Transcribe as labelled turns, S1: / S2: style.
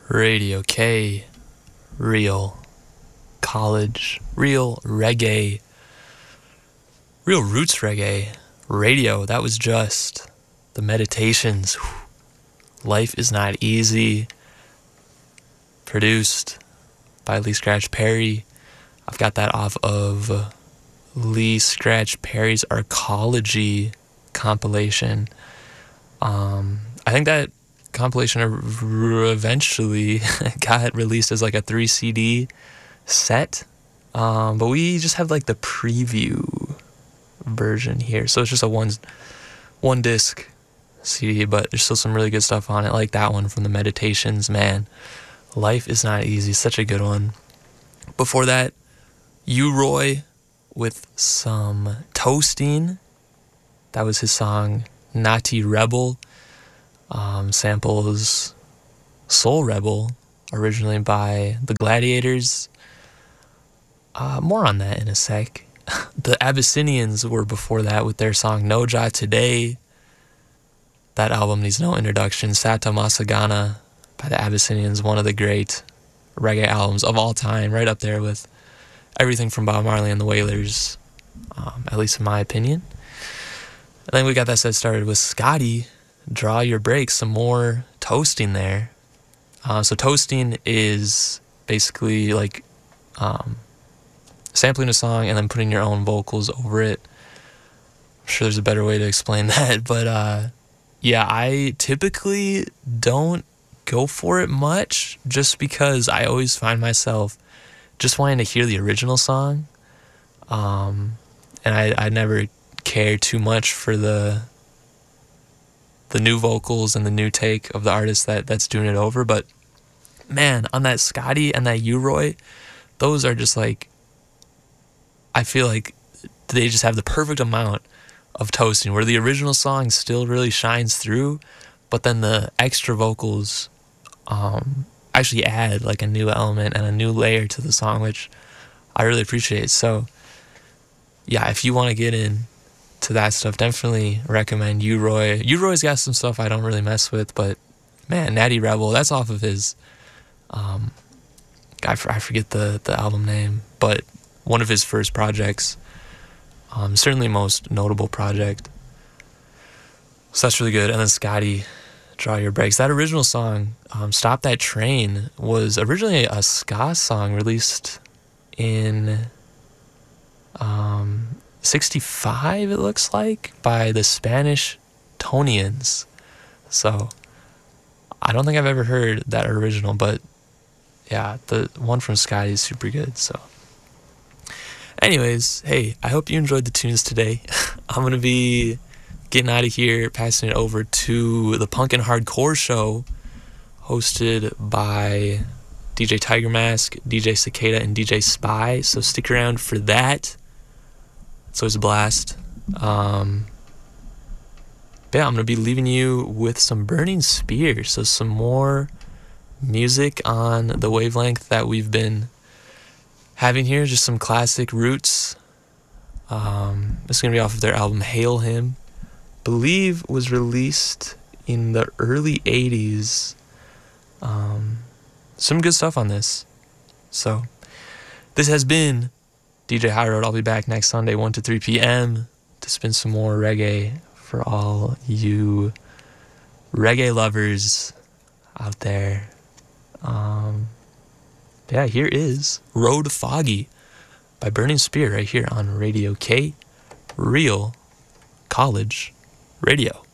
S1: Radio K, real college, real reggae, real roots reggae, radio. That was just the Meditations. Life is Not Easy, produced by Lee Scratch Perry. I've got that off of Lee Scratch Perry's Arcology compilation. I think that compilation eventually got released as like a 3 CD set, but we just have like the preview version here, so it's just a one disc CD, but there's still some really good stuff on it, like that one from the Meditations. Man, Life is Not Easy, such a good one. Before that, U-Roy with some Toasting. That was his song Natty Rebel. Samples Soul Rebel, originally by the Gladiators. More on that in a sec. The Abyssinians were before that with their song Noja Today. That album needs no introduction. Sata Masagana by the Abyssinians, one of the great reggae albums of all time, right up there with everything from Bob Marley and the Wailers, at least in my opinion. And then we got that set started with Scotty, Draw Your Breaks, some more Toasting there. So Toasting is basically like sampling a song and then putting your own vocals over it. I'm sure there's a better way to explain that, but yeah, I typically don't go for it much just because I always find myself just wanting to hear the original song, and I never care too much for the new vocals and the new take of the artist that's doing it over. But man, on that Scotty and that U-Roy, those are just like, I feel like they just have the perfect amount of toasting where the original song still really shines through, but then the extra vocals actually add like a new element and a new layer to the song, which I really appreciate. So yeah, if you want to get in to that stuff, definitely recommend U-Roy. U-Roy's got some stuff I don't really mess with, but man, Natty Rebel, that's off of his I forget the album name, but one of his first projects, certainly most notable project. So that's really good. And then Scotty, Draw Your Breaks. That original song, Stop That Train, was originally a ska song released in 65, it looks like, by the Spanish Tonians. So I don't think I've ever heard that original, but yeah, the one from Scotty is super good. So anyways, hey, I hope you enjoyed the tunes today. I'm going to be getting out of here, passing it over to the Punk and Hardcore Show, hosted by DJ Tiger Mask, DJ Cicada, and DJ Spy. So stick around for that. It's always a blast. But yeah, I'm going to be leaving you with some Burning Spear. So some more music on the wavelength that we've been having here. Just some classic roots. This is going to be off of their album Hail Him. Believe was released in the early 80s. Some good stuff on this. So this has been DJ High Road. I'll be back next Sunday 1 to 3 p.m. to spin some more reggae for all you reggae lovers out there. Yeah, here is Road Foggy by Burning Spear right here on Radio K, Real College Radio.